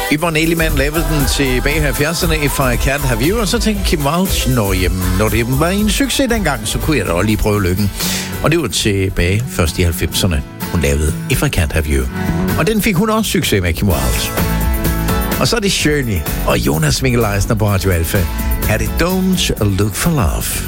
Yvonne Elliman lavede den tilbage i 70'erne, If I Can't Have You, og så tænkte Kim Wilde, når det var en succes dengang, så kunne jeg da også lige prøve lykken. Og det var tilbage først i 90'erne, hun lavede If I Can't Have You. Og den fik hun også succes med, Kim Wilde. Og så er det Shirley og Jonas Winkel-Eisner på Radio Alpha. Her er det Don't Look for Love.